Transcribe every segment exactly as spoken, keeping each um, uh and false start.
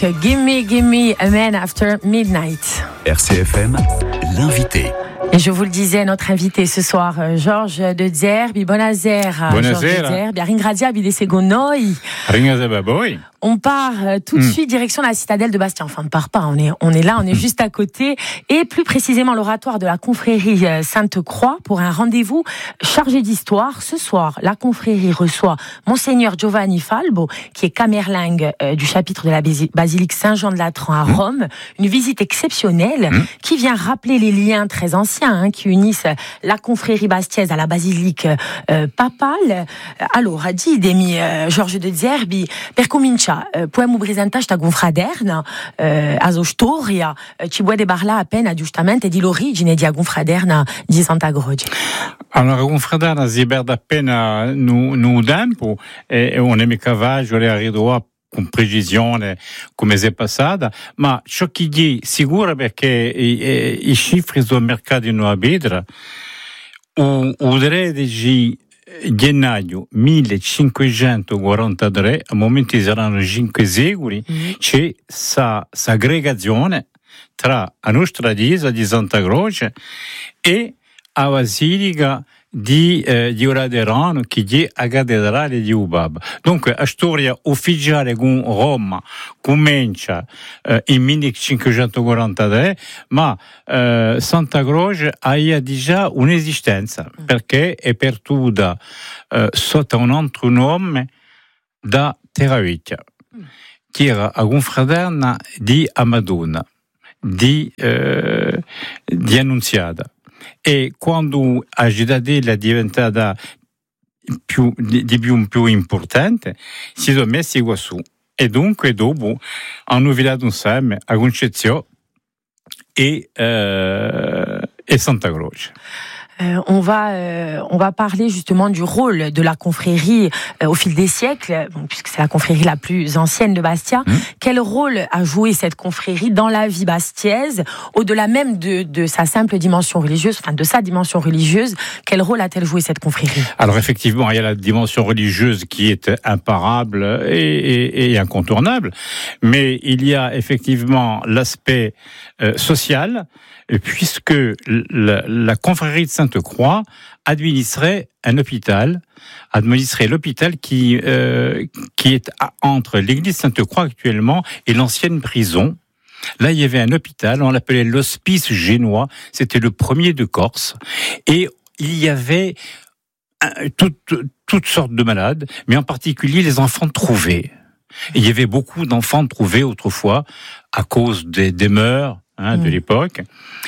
Gimme, gimme a man after midnight. R C F M, l'invité. Et je vous le disais, notre invité ce soir, Georges de Zerbi, buonasera. Buonasera. Georges de Zerbi, ringraziabile con noi. Ringraziabile voi. On part euh, tout de mm. suite direction la citadelle de Bastia. Enfin, on ne part pas, on est, on est là, on est mm. juste à côté. Et plus précisément, l'oratoire de la confrérie euh, Sainte-Croix pour un rendez-vous chargé d'histoire. Ce soir, la confrérie reçoit Monseigneur Giovanni Falbo, qui est camerlingue euh, du chapitre de la basilique Saint-Jean-de-Latran à Rome. Mm. Une visite exceptionnelle mm. qui vient rappeler les liens très anciens hein, qui unissent la confrérie bastiaise à la basilique euh, papale. Alors, a dit Demi euh, Georges de Zerbi, per cominciare, poemu presentare sta confraderna eh, a so storia eh, ci vuole parlare appena giustamente di l'origine di a confraderna di Santa Croce. Allora, la confraderna si perde appena no, no tempo e on è mica va, je l'ai arrivato con precisione come si è passata, ma ciò che è sicuro perché i, i cifri sul mercato non abitano, o, o tredici gennaio millecinquecentoquarantatré, a momenti saranno cinque secoli, mm. c'è questa aggregazione tra la nostra chiesa di Santa Croce e la basilica di, eh, di Oraderano, che è la cattedrale di Ubab. Dunque, la storia ufficiale con Roma comincia eh, in millecinquecentoquarantatré, ma eh, Santa Croce ha già un'esistenza, mm. perché è perduta eh, sotto un altro nome da Terravicchia, mm. che era la confraterna di Amadonna, di, eh, di Annunziata. E quando la cittadella è diventata più, di più, più importante, si sono messi qua su. E dunque dopo hanno filato insieme a Concezio e, eh, e Santa Croce. Euh, on va euh, on va parler justement du rôle de la confrérie euh, au fil des siècles, bon, puisque c'est la confrérie la plus ancienne de Bastia. Mmh. Quel rôle a joué cette confrérie dans la vie bastiaise, au-delà même de, de sa simple dimension religieuse, enfin de sa dimension religieuse, quel rôle a-t-elle joué cette confrérie ? Alors effectivement, il y a la dimension religieuse qui est imparable et, et, et incontournable, mais il y a effectivement l'aspect euh, social, puisque la, la confrérie de Sainte-Croix administrait un hôpital, administrait l'hôpital qui, euh, qui est entre l'église Sainte-Croix actuellement et l'ancienne prison. Là, il y avait un hôpital, on l'appelait l'hospice génois, c'était le premier de Corse, et il y avait un, toutes, toutes sortes de malades, mais en particulier les enfants trouvés. Et il y avait beaucoup d'enfants trouvés autrefois à cause des, des mœurs, Hein, de l'époque.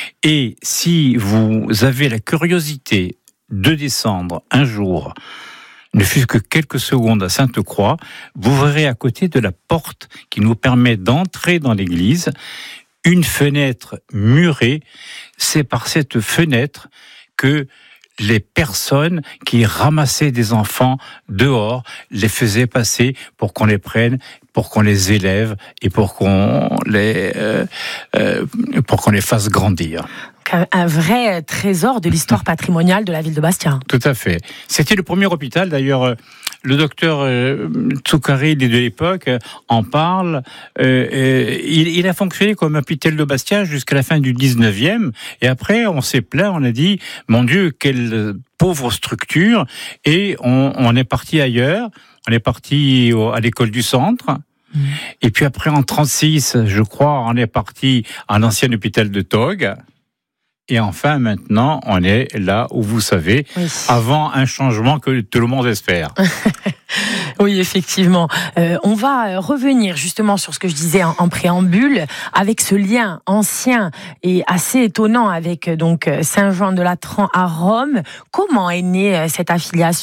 Et si vous avez la curiosité de descendre un jour, ne fût-ce que quelques secondes à Sainte-Croix, vous verrez à côté de la porte qui nous permet d'entrer dans l'église une fenêtre murée. C'est par cette fenêtre que les personnes qui ramassaient des enfants dehors les faisaient passer pour qu'on les prenne, pour qu'on les élève et pour qu'on les euh, euh, pour qu'on les fasse grandir. Un, un vrai trésor de l'histoire patrimoniale de la ville de Bastia. Tout à fait. C'était le premier hôpital, d'ailleurs. Le docteur euh, Zuccarelli de l'époque euh, en parle. Euh, euh, il, il a fonctionné comme hôpital de Bastia jusqu'à la fin du dix-neuvième. Et après, on s'est plaint, on a dit, mon Dieu, quelle pauvre structure. Et on, on est parti ailleurs. On est parti au, à l'école du centre. Mmh. Et puis après, en trente-six, je crois, on est parti à l'ancien hôpital de Tog. Et enfin, maintenant, on est là où vous savez, oui. avant un changement que tout le monde espère. Oui, effectivement. Euh, on va revenir justement sur ce que je disais en, en préambule, avec ce lien ancien et assez étonnant avec donc Saint-Jean-de-Latran à Rome. Comment est née cette affiliation ?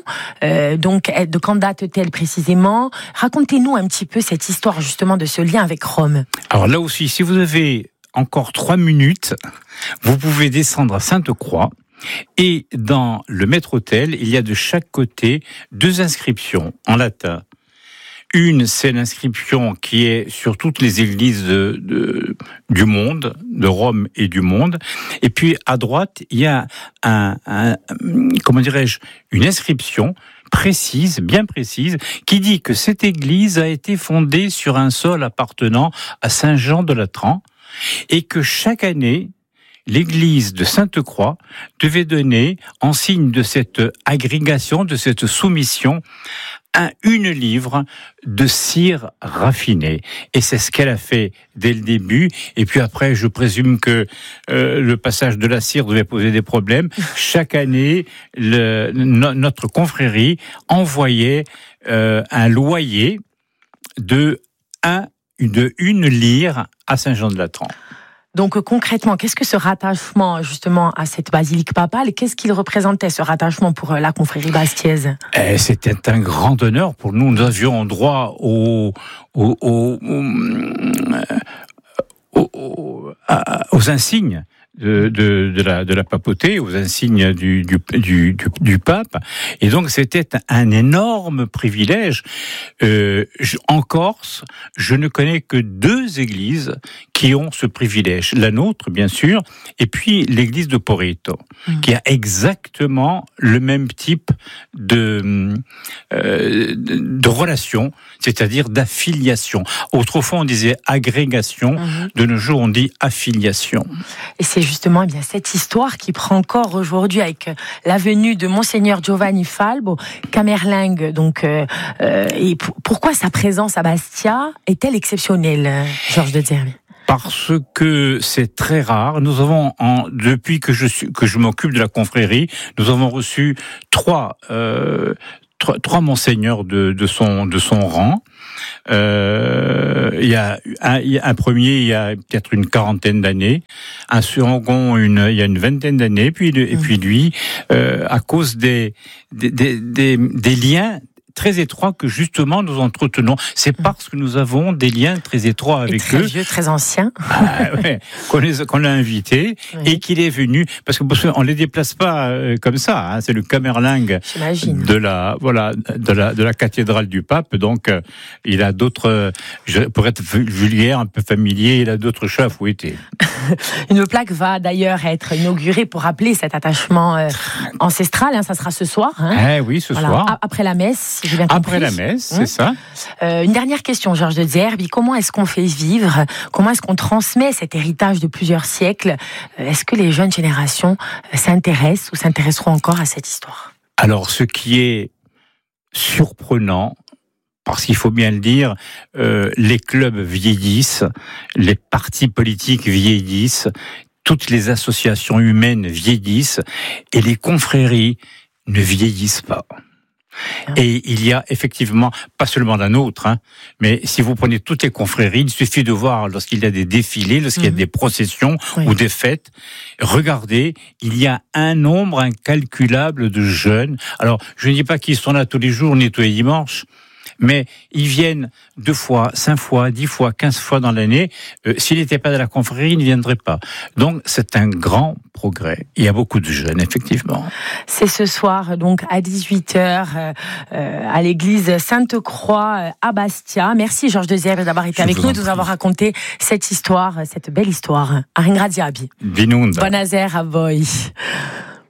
euh, Donc, de quand date-t-elle précisément ? Racontez-nous un petit peu cette histoire justement de ce lien avec Rome. Alors là aussi, si vous avez encore trois minutes, vous pouvez descendre à Sainte-Croix et dans le maître-autel, il y a de chaque côté deux inscriptions en latin. Une, c'est l'inscription qui est sur toutes les églises de, de, du monde, de Rome et du monde. Et puis à droite, il y a un, un comment dirais-je, une inscription précise, bien précise, qui dit que cette église a été fondée sur un sol appartenant à Saint Jean de Latran et que chaque année, l'église de Sainte-Croix devait donner, en signe de cette agrégation, de cette soumission, un une livre de cire raffinée. Et c'est ce qu'elle a fait dès le début. Et puis après, je présume que euh, le passage de la cire devait poser des problèmes. Chaque année, le, no, notre confrérie envoyait euh, un loyer de un de une lyre à Saint-Jean-de-Latran. Donc concrètement, qu'est-ce que ce rattachement justement à cette basilique papale, qu'est-ce qu'il représentait ce rattachement pour la confrérie bastiaise ? Eh, c'était un grand honneur pour nous. Nous avions droit au, au, au, au, au, aux insignes de, de, de, la, de la papauté, aux insignes du, du, du, du, du pape. Et donc c'était un énorme privilège. Euh, en Corse, je ne connais que deux églises qui ont ce privilège. La nôtre, bien sûr, et puis l'église de Porito, mmh. qui a exactement le même type de, euh, de, de relation, c'est-à-dire d'affiliation. Autrefois, on disait agrégation, mmh. de nos jours, on dit affiliation. Et c'est justement eh bien, cette histoire qui prend corps aujourd'hui avec la venue de Monseigneur Giovanni Falbo, Camerlingue. Donc, euh, euh, et p- pourquoi sa présence à Bastia est-elle exceptionnelle, Georges de Zerbi ? Parce que c'est très rare. Nous avons, en, depuis que je suis, que je m'occupe de la confrérie, nous avons reçu trois, euh, trois, trois monseigneurs de, de son, de son rang. Euh, il y a un, il y a un premier, il y a peut-être une quarantaine d'années, un second, une, il y a une vingtaine d'années, puis, et puis lui, euh, à cause des, des, des, des, des liens très étroits que justement nous entretenons. C'est parce que nous avons des liens très étroits avec et très eux. Très vieux, très anciens. Ah, ouais, qu'on, les, qu'on l'a invité oui. et qu'il est venu. Parce que on les déplace pas euh, comme ça. Hein, c'est le Camerlingue de la voilà de la de la cathédrale du pape. Donc euh, il a d'autres, euh, pour être vulgaire, un peu familier, il a d'autres chats à fouetter. Une plaque va d'ailleurs être inaugurée pour rappeler cet attachement euh, ancestral. Hein, ça sera ce soir. Hein. Eh oui, ce voilà, soir. A- après la messe. Si j'ai bien compris. Après la messe, mmh. c'est ça. Euh, une dernière question, Georges de Zerbi. Comment est-ce qu'on fait vivre, comment est-ce qu'on transmet cet héritage de plusieurs siècles ? Est-ce que les jeunes générations s'intéressent ou s'intéresseront encore à cette histoire ? Alors, ce qui est surprenant, parce qu'il faut bien le dire, euh, les clubs vieillissent, les partis politiques vieillissent, toutes les associations humaines vieillissent, et les confréries ne vieillissent pas. Et il y a effectivement, pas seulement la nôtre, hein, mais si vous prenez toutes les confréries, il suffit de voir lorsqu'il y a des défilés, lorsqu'il y a mmh. des processions oui. ou des fêtes, regardez, il y a un nombre incalculable de jeunes. Alors, je ne dis pas qu'ils sont là tous les jours, ni tous les dimanches, mais ils viennent deux fois, cinq fois, dix fois, quinze fois dans l'année. Euh, s'ils n'étaient pas de la confrérie, ils ne viendraient pas. Donc, c'est un grand progrès. Il y a beaucoup de jeunes, effectivement. C'est ce soir, donc, à dix-huit heures, euh, à l'église Sainte-Croix, euh, à Bastia. Merci, Georges de Zerbi, d'avoir été Je avec nous, de nous avoir raconté cette histoire, cette belle histoire. A ringraziabi. Binunda. Buonasera a voi.